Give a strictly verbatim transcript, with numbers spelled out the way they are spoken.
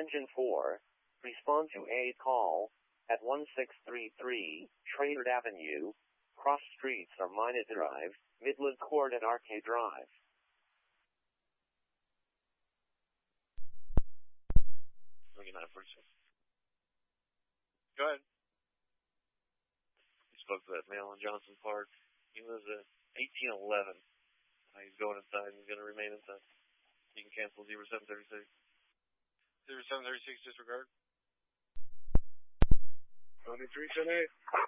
Engine four, respond to a call at one six three three, Trader Avenue, cross streets are Mina Drive, Midland Court and Arcade Drive. twenty-nine forty-six. Go ahead. He spoke to that male in Johnson Park. He lives at eighteen eleven. Uh, he's going inside and he's going to remain inside. You can cancel zero seven thirty-six. zero seven thirty-six, disregard. twenty-three ten eight.